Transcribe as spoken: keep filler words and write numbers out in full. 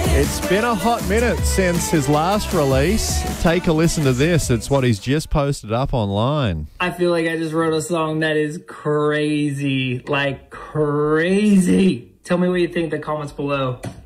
It's been a hot minute since his last release. Take a listen to this. It's what he's just posted up online. I feel like I just wrote a song that is crazy, like crazy. Tell me what you think in the comments below.